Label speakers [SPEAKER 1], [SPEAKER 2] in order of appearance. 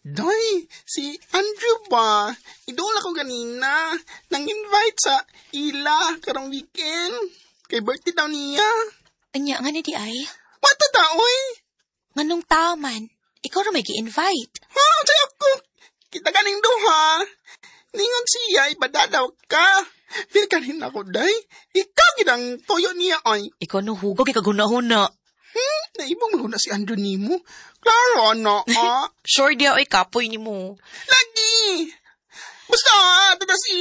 [SPEAKER 1] Day, si Andrew ba? Idol ako ganina. Nang-invite sa ila karong weekend. Kay birthday daw niya.
[SPEAKER 2] Anya nga na di ay?
[SPEAKER 1] Wata ta, oy?
[SPEAKER 2] Nganong taman? Ikaw na may gi-invite.
[SPEAKER 1] Ha? Say ako. Kita ganing duha. Ningon siya, ibadadaw ka. Feel kanin ako, day. Ikaw ginang toyo niya, ay.
[SPEAKER 2] Ikaw no hugog, ikaguna-huna.
[SPEAKER 1] Naibong mahuna si Andrew ni mo. Klaro, na,
[SPEAKER 2] Sure di ay kapoy ni mo.
[SPEAKER 1] Lagi! Basta, tatas